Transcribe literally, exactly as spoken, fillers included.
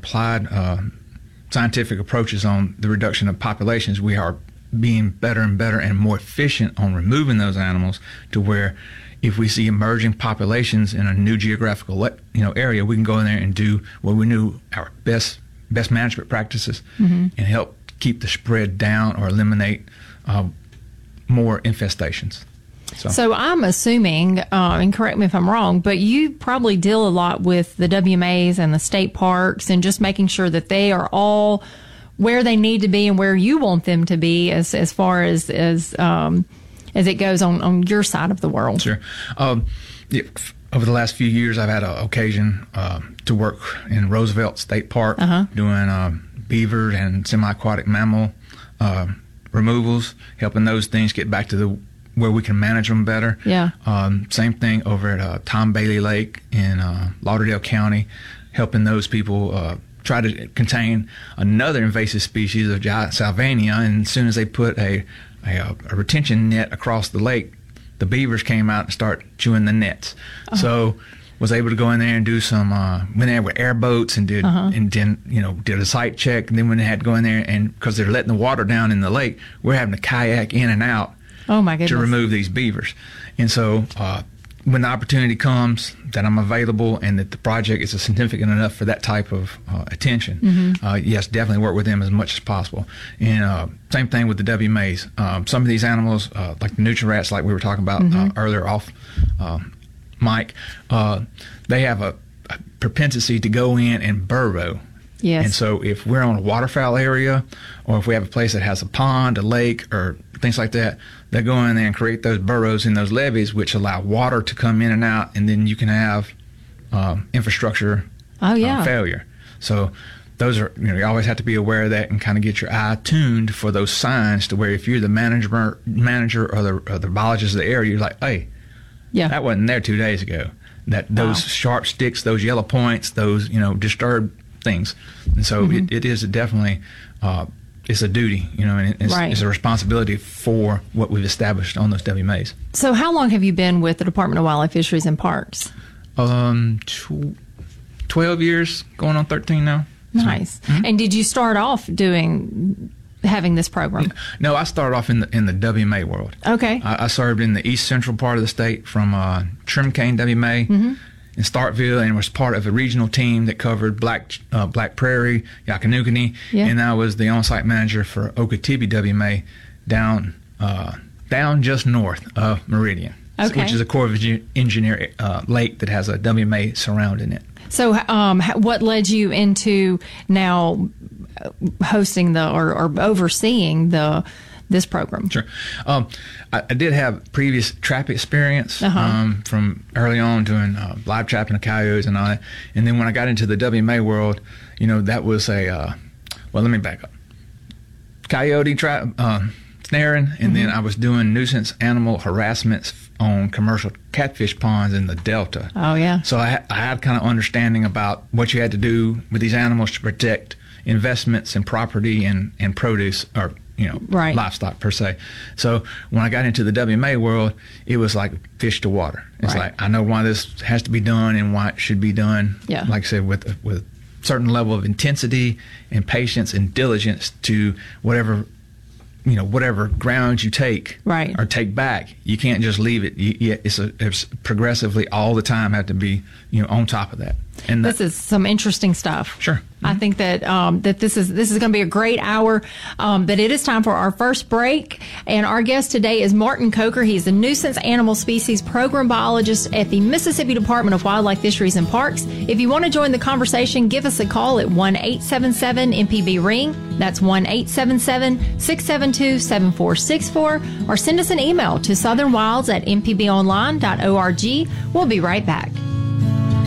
applied uh, scientific approaches on the reduction of populations, we are being better and better and more efficient on removing those animals, to where if we see emerging populations in a new geographical you know area, we can go in there and do what we knew our best best management practices, mm-hmm. and help keep the spread down or eliminate uh, more infestations. So, so I'm assuming, uh, and correct me if I'm wrong, but you probably deal a lot with the W M As and the state parks and just making sure that they are all where they need to be and where you want them to be as as far as as um, as it goes on, on your side of the world. Sure. Um, yeah, over the last few years, I've had an occasion uh, to work in Roosevelt State Park, uh-huh. doing uh, beaver and semi-aquatic mammal uh, removals, helping those things get back to the where we can manage them better. Yeah. Um, same thing over at uh, Tom Bailey Lake in uh, Lauderdale County, helping those people uh, try to contain another invasive species of giant salvinia. And as soon as they put a, a, a retention net across the lake, the beavers came out and start chewing the nets. Oh. So was able to go in there and do some, uh, went there with airboats and did, uh-huh. and then, you know, did a site check. And then when they had to go in there, and because they're letting the water down in the lake, we're having to kayak in and out. Oh my goodness. To remove these beavers. And so uh, when the opportunity comes that I'm available and that the project is significant enough for that type of uh, attention, mm-hmm. uh, yes, definitely work with them as much as possible. And uh, same thing with the W M As. Um, some of these animals, uh, like the nutria-rats, like we were talking about mm-hmm. uh, earlier off uh, mic, uh, they have a, a propensity to go in and burrow. Yes. And so if we're on a waterfowl area, or if we have a place that has a pond, a lake, or things like that, they go in there and create those burrows in those levees, which allow water to come in and out, and then you can have um, infrastructure oh, yeah. um, failure. So those are, you know, you always have to be aware of that and kind of get your eye tuned for those signs, to where if you're the manager, manager or the, or the biologist of the area, you're like, hey, yeah. that wasn't there two days ago. That those wow. sharp sticks, those yellow points, those, you know, disturbed things. And so mm-hmm. it, it is a definitely uh, it's a duty, you know, and it's, right. it's a responsibility for what we've established on those W M As. So how long have you been with the Department of Wildlife, Fisheries, and Parks? Um, tw- twelve years, going on thirteen now. Nice. So, mm-hmm. And did you start off doing having this program? No, I started off in the in the W M A world. Okay. I, I served in the east central part of the state from uh, Trim Cane W M A. Mm-hmm. In Starkville, and was part of a regional team that covered Black uh, Black Prairie, Yakanukuni, yeah. and I was the on-site manager for Okatibee W M A down uh, down just north of Meridian, okay. which is a Corps of Engineer uh, lake that has a W M A surrounding it. So, um, what led you into now hosting the or, or overseeing the this program? Sure. Um, I, I did have previous trap experience uh-huh. um, from early on doing uh, live trapping of coyotes and all that. And then when I got into the W M A world, you know, that was a, uh, well, let me back up. Coyote trap, uh, snaring, and mm-hmm. then I was doing nuisance animal harassments on commercial catfish ponds in the Delta. Oh, yeah. So I, I had kind of understanding about what you had to do with these animals to protect investments and property and, and produce, or you know, right. livestock per se. So when I got into the W M A world, it was like fish to water. It's right. like, I know why this has to be done and why it should be done. Yeah. Like I said, with with certain level of intensity and patience and diligence to whatever, you know, whatever ground you take right. or take back. You can't just leave it. You, you, it's, a, it's progressively all the time have to be, you know, on top of that. And this that, is some interesting stuff. Sure. Mm-hmm. I think that um, that this is this is going to be a great hour. Um, but it is time for our first break, and our guest today is Martin Coker. He's the nuisance animal species program biologist at the Mississippi Department of Wildlife, Fisheries, and Parks. If you want to join the conversation, give us a call at one eight seven seven M P B ring. That's one eight seven seven six seven two seven four six four, or send us an email to southern wilds at m p b online dot org. We'll be right back.